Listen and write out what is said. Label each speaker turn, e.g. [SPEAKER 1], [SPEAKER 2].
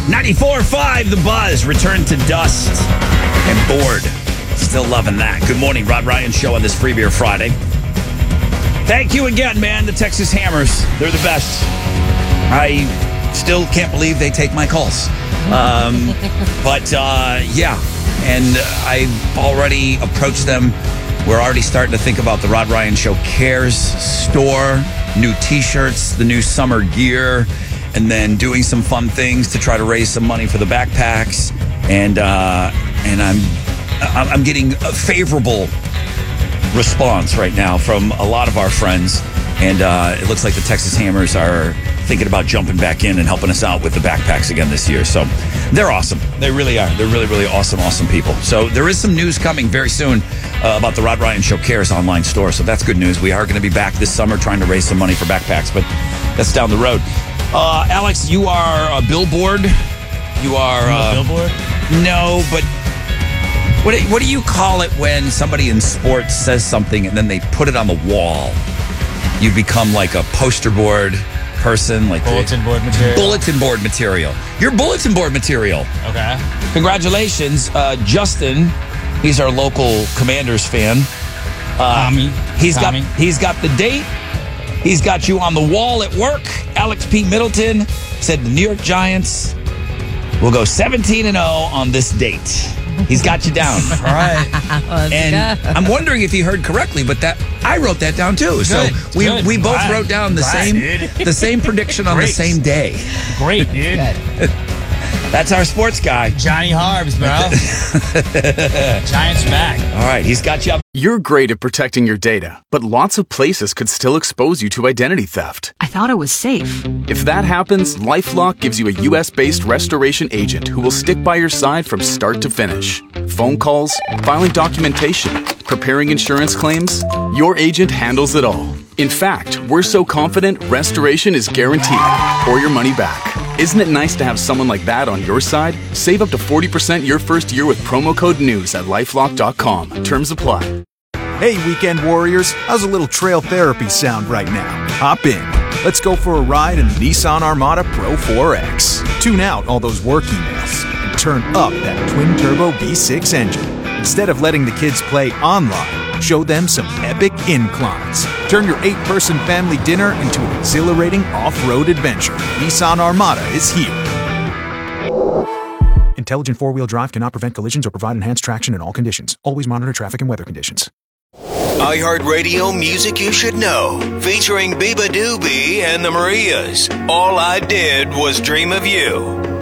[SPEAKER 1] 94.5 The Buzz returned to dust and bored. Still loving that. Good morning, Rod Ryan Show on this Free Beer Friday. Thank you again, man, the Texas Hammers. They're the best. I still can't believe they take my calls. Yeah. And I've already approached them. We're already starting to think about the Rod Ryan Show Cares store, new T-shirts, the new summer gear, and then doing some fun things to try to raise some money for the backpacks. And I'm getting a favorable response right now from a lot of our friends. And it looks like the Texas Hammers are thinking about jumping back in and helping us out with the backpacks again this year. So they're awesome. They really are. They're really, really awesome people. So there is some news coming very soon about the Rod Ryan Show Cares online store. So that's good news. We are going to be back this summer trying to raise some money for backpacks, but that's down the road. Alex, you are a billboard. You are
[SPEAKER 2] a billboard?
[SPEAKER 1] No, but what do you call it when somebody in sports says something and then they put it on the wall? You become like a poster board person, like
[SPEAKER 2] bulletin board material.
[SPEAKER 1] Bulletin board material. You're bulletin board material.
[SPEAKER 2] Okay.
[SPEAKER 1] Congratulations, Justin. He's our local Commanders fan.
[SPEAKER 2] Tommy.
[SPEAKER 1] He's got the date. He's got you on the wall at work. Alex P. Middleton said the New York Giants will go 17-0 on this date. He's got you down.
[SPEAKER 2] All right.
[SPEAKER 1] And I'm wondering if he heard correctly, but I wrote that down too. So we both wrote down the same prediction on the same day.
[SPEAKER 2] Great, dude.
[SPEAKER 1] That's our sports guy.
[SPEAKER 2] Johnny Harbs, bro. Giants back.
[SPEAKER 1] All right, he's got you up.
[SPEAKER 3] You're great at protecting your data, but lots of places could still expose you to identity theft.
[SPEAKER 4] I thought it was safe.
[SPEAKER 3] If that happens, LifeLock gives you a U.S.-based restoration agent who will stick by your side from start to finish. Phone calls, filing documentation, preparing insurance claims, your agent handles it all. In fact, we're so confident restoration is guaranteed or your money back. Isn't it nice to have someone like that on your side? Save up to 40% your first year with promo code NEWS at LifeLock.com. Terms apply.
[SPEAKER 5] Hey, weekend warriors, how's a little trail therapy sound right now? Hop in. Let's go for a ride in the Nissan Armada Pro 4X. Tune out all those work emails and turn up that twin-turbo V6 engine. Instead of letting the kids play online, show them some epic inclines. Turn your 8-person family dinner into an exhilarating off-road adventure. Nissan Armada is here. Intelligent four-wheel drive cannot prevent collisions or provide enhanced traction in all conditions. Always monitor traffic and weather conditions.
[SPEAKER 6] iHeartRadio Music You Should Know, featuring Biba Doobie and the Marias. All I Did Was Dream of You.